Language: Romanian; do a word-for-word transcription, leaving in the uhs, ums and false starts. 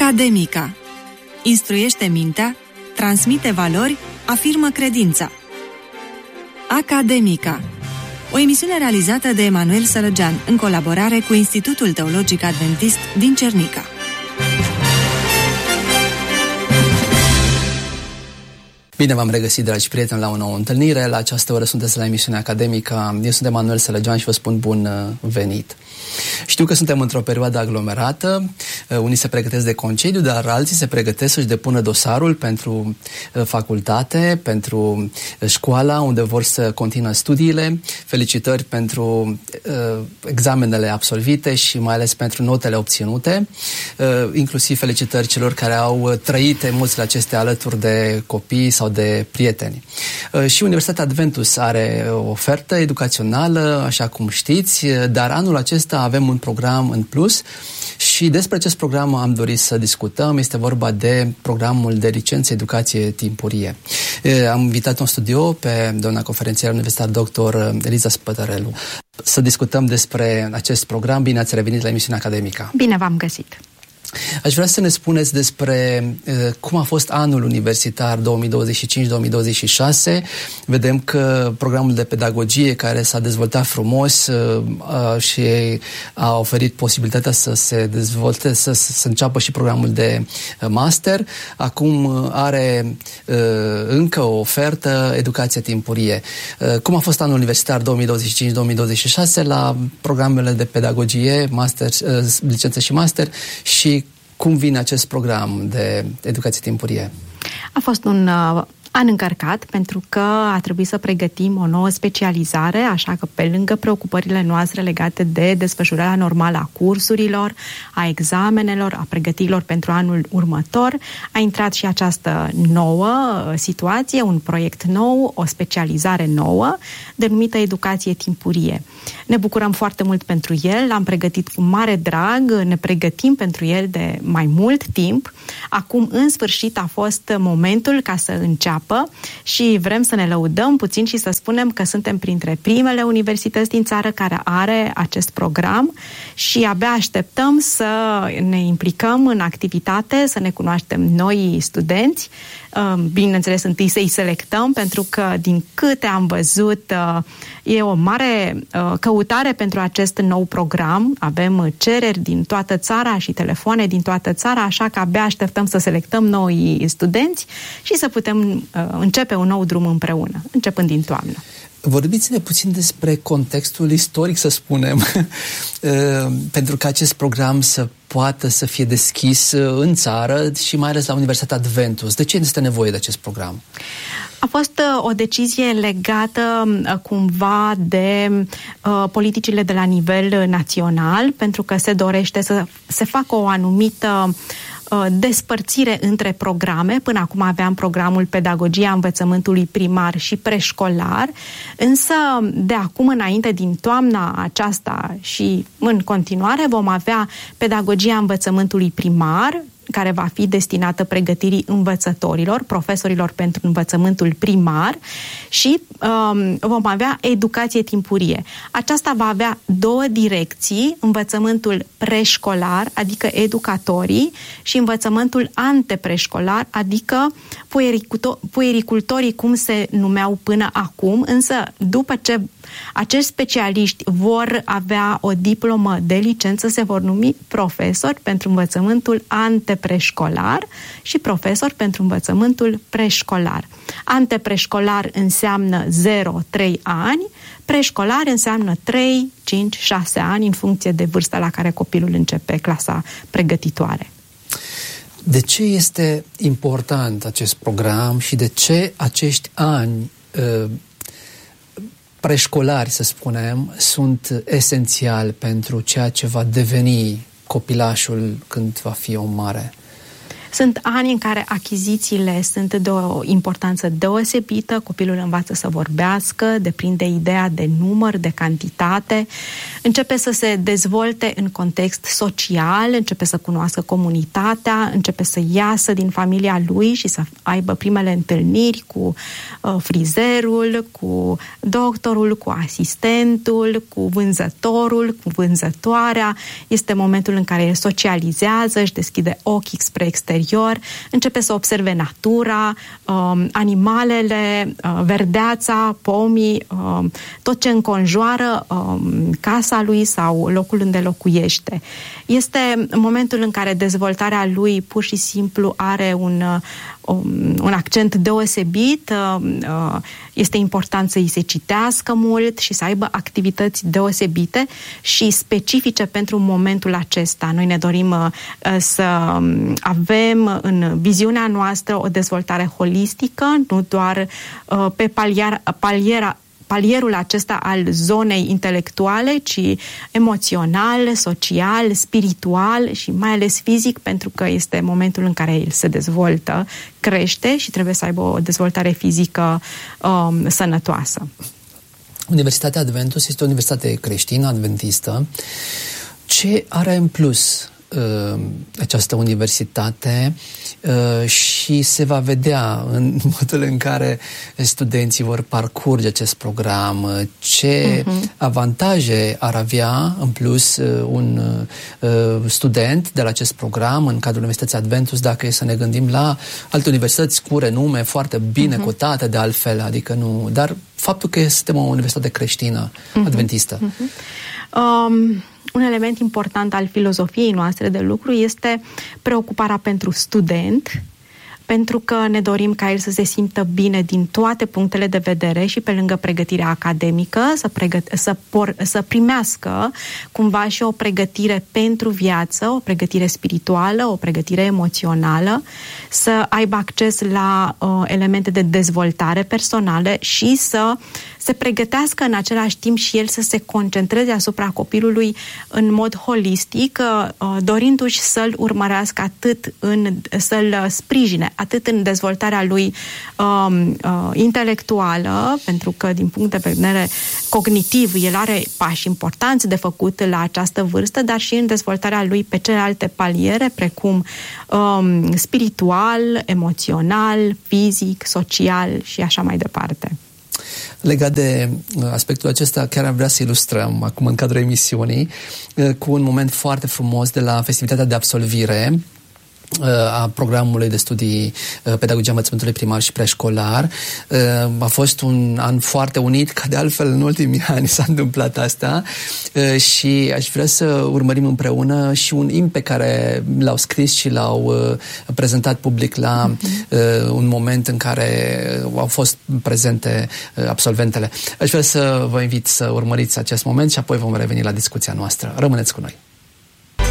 Academica. Instruiește mintea, transmite valori, afirmă credința. Academica. O emisiune realizată de Emanuel Sălăgean în colaborare cu Institutul Teologic Adventist din Cernica. Bine v-am regăsit, dragi prieteni, la o nouă întâlnire. La această oră sunteți la emisiunea academică. Eu sunt Emanuel Sălăgean și vă spun bun venit. Știu că suntem într-o perioadă aglomerată, unii se pregătesc de concediu, dar alții se pregătesc să-și depună dosarul pentru facultate, pentru școala unde vor să continue studiile. Felicitări pentru uh, examenele absolvite și mai ales pentru notele obținute. Uh, inclusiv felicitări celor care au trăit emoțiile acestea alături de copii sau de prieteni. Uh, și Universitatea Adventus are o ofertă educațională, așa cum știți, dar anul acesta avem un program în plus și despre acest program am dorit să discutăm. Este vorba de programul de licență educație timpurie. Am invitat în studio pe doamna conferențiară universitar doctor Eliza Spătărelu să discutăm despre acest program. Bine ați revenit la emisiunea academică. Bine v-am găsit. Aș vrea să ne spuneți despre uh, cum a fost anul universitar două mii douăzeci și cinci două mii douăzeci și șase. Vedem că programul de pedagogie care s-a dezvoltat frumos uh, uh, și a oferit posibilitatea să se dezvolte, să, să înceapă și programul de uh, master. Acum uh, are uh, încă o ofertă, educația timpurie. Uh, cum a fost anul universitar două mii douăzeci și cinci două mii douăzeci și șase la programele de pedagogie, master, uh, licență și master și cum vine acest program de educație timpurie? A fost un uh, an încărcat pentru că a trebuit să pregătim o nouă specializare, așa că pe lângă preocupările noastre legate de desfășurarea normală a cursurilor, a examenelor, a pregătirilor pentru anul următor, a intrat și această nouă situație, un proiect nou, o specializare nouă, denumită educație timpurie. Ne bucurăm foarte mult pentru el, l-am pregătit cu mare drag, ne pregătim pentru el de mai mult timp. Acum, în sfârșit, a fost momentul ca să înceapă și vrem să ne lăudăm puțin și să spunem că suntem printre primele universități din țară care are acest program și abia așteptăm să ne implicăm în activitate, să ne cunoaștem noi studenți. Bineînțeles, întâi să-i selectăm, pentru că din câte am văzut e o mare căutare pentru acest nou program. Avem cereri din toată țara și telefoane din toată țara, așa că abia așteptăm să selectăm noi studenți și să putem începe un nou drum împreună, începând din toamnă. Vorbiți-ne puțin despre contextul istoric, să spunem, pentru că acest program să poată să fie deschis în țară și mai ales la Universitatea Adventus. De ce este nevoie de acest program? A fost uh, o decizie legată uh, cumva de uh, politicile de la nivel național, pentru că se dorește să se facă o anumită despărțire între programe. Până acum aveam programul Pedagogia învățământului primar și preșcolar, însă de acum înainte, din toamna aceasta și în continuare, vom avea Pedagogia învățământului primar, care va fi destinată pregătirii învățătorilor, profesorilor pentru învățământul primar și um, vom avea educație timpurie. Aceasta va avea două direcții, învățământul preșcolar, adică educatorii, și învățământul antepreșcolar, adică puericultorii, cum se numeau până acum, însă după ce acești specialiști vor avea o diplomă de licență, se vor numi profesori pentru învățământul antepreșcolar și profesori pentru învățământul preșcolar. Antepreșcolar înseamnă zero trei ani, preșcolar înseamnă trei, cinci, șase ani, în funcție de vârsta la care copilul începe clasa pregătitoare. De ce este important acest program și de ce acești ani uh, preșcolari, să spunem, sunt esențiali pentru ceea ce va deveni copilașul când va fi om mare? Sunt ani în care achizițiile sunt de o importanță deosebită, copilul învață să vorbească, deprinde ideea de număr, de cantitate, începe să se dezvolte în context social, începe să cunoască comunitatea, începe să iasă din familia lui și să aibă primele întâlniri cu uh, frizerul, cu doctorul, cu asistentul, cu vânzătorul, cu vânzătoarea. Este momentul în care el socializează, își deschide ochii spre exterior, începe să observe natura, uh, animalele, uh, verdeața, pomii, uh, tot ce înconjoară uh, casa lui sau locul unde locuiește. Este momentul în care dezvoltarea lui pur și simplu are un, un, un accent deosebit, este important să îi se citească mult și să aibă activități deosebite și specifice pentru momentul acesta. Noi ne dorim să avem în viziunea noastră o dezvoltare holistică, nu doar pe palier, paliera palierul acesta al zonei intelectuale, ci emoțional, social, spiritual și mai ales fizic, pentru că este momentul în care el se dezvoltă, crește și trebuie să aibă o dezvoltare fizică um, sănătoasă. Universitatea Adventus este o universitate creștină, adventistă. Ce are în plus uh, această universitate uh, și se va vedea în modul în care studenții vor parcurge acest program, ce uh-huh. avantaje ar avea în plus uh, un uh, student de la acest program în cadrul Universității Adventus, dacă e să ne gândim la alte universități cu renume foarte bine uh-huh. cotate de altfel, adică nu, dar faptul că suntem o universitate creștină, uh-huh. adventistă. Uh-huh. Um... Un element important al filozofiei noastre de lucru este preocuparea pentru student, pentru că ne dorim ca el să se simtă bine din toate punctele de vedere și pe lângă pregătirea academică, să, pregăt- să, por- să primească cumva și o pregătire pentru viață, o pregătire spirituală, o pregătire emoțională, să aibă acces la uh, elemente de dezvoltare personală și să se pregătească în același timp și el să se concentreze asupra copilului în mod holistic, uh, dorindu-și să-l urmărească atât în, să-l sprijine, atât în dezvoltarea lui uh, uh, intelectuală, pentru că din punct de vedere cognitiv el are pași importanți de făcut la această vârstă, dar și în dezvoltarea lui pe celelalte paliere, precum uh, spiritual, emoțional, fizic, social și așa mai departe. Legat de aspectul acesta, chiar am vrea să ilustrăm acum în cadrul emisiunii cu un moment foarte frumos de la festivitatea de absolvire a programului de studii pedagogia învățământului primar și preșcolar. A fost un an foarte unit, ca de altfel în ultimii ani s-a întâmplat asta și aș vrea să urmărim împreună și un imn pe care l-au scris și l-au prezentat public la uh-huh. un moment în care au fost prezente absolventele. Aș vrea să vă invit să urmăriți acest moment și apoi vom reveni la discuția noastră. Rămâneți cu noi!